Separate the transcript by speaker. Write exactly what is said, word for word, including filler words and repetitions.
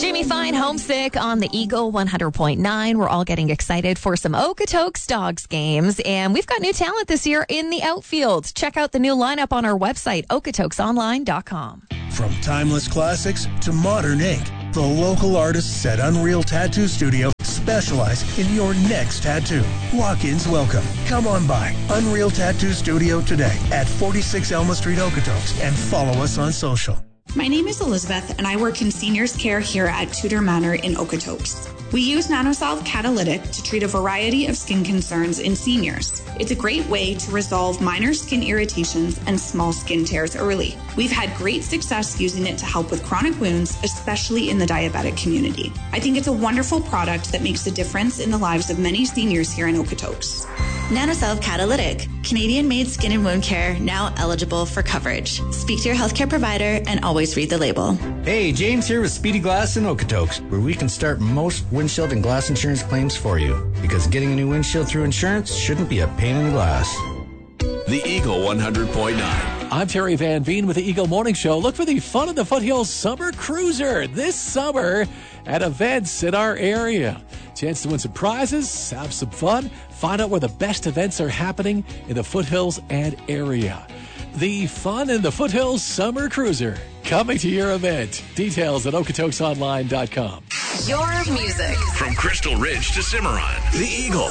Speaker 1: Jamie Fine, Homesick on the Eagle one hundred point nine. We're all getting excited for some Okotoks Dogs games, and we've got new talent this year in the outfield. Check out the new lineup on our website, okotokes online dot com.
Speaker 2: From timeless classics to modern ink, the local artists at Unreal Tattoo Studio specialize in your next tattoo. Walk-ins welcome. Come on by Unreal Tattoo Studio today at forty-six Elma Street, Okotoks, and follow us on social.
Speaker 3: My name is Elizabeth, and I work in seniors care here at Tudor Manor in Okotoks. We use NanoSolve Catalytic to treat a variety of skin concerns in seniors. It's a great way to resolve minor skin irritations and small skin tears early. We've had great success using it to help with chronic wounds, especially in the diabetic community. I think it's a wonderful product that makes a difference in the lives of many seniors here in Okotoks.
Speaker 4: NanoSolve Catalytic, Canadian-made skin and wound care, now eligible for coverage. Speak to your healthcare provider and always read the label.
Speaker 5: Hey, James here with Speedy Glass in Okotoks, where we can start most windshield and glass insurance claims for you. Because getting a new windshield through insurance shouldn't be a pain in the glass.
Speaker 6: The Eagle one hundred point nine.
Speaker 7: I'm Terry Van Veen with the Eagle Morning Show. Look for the Fun in the Foothills Summer Cruiser this summer at events in our area. Chance to win some prizes, have some fun, find out where the best events are happening in the foothills and area. The Fun in the Foothills Summer Cruiser, coming to your event. Details at okotokes online dot com.
Speaker 1: Your music.
Speaker 6: From Crystal Ridge to Cimarron, the Eagle